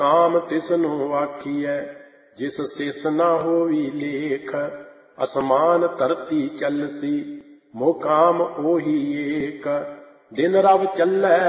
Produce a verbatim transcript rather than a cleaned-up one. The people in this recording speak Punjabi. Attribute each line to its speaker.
Speaker 1: ਕਾਮ ਤਿਸਨੂੰ ਆਖੀਐ ਜਿਸ ਸਿਸ ਨਾ ਹੋਵੀ ਲੇਖ। ਅਸਮਾਨ ਧਰਤੀ ਚੱਲਸੀ ਮੋਹ ਕਾਮ ਉਹੀ ਏਕ। ਦਿਨ ਰਵ ਚੱਲੈ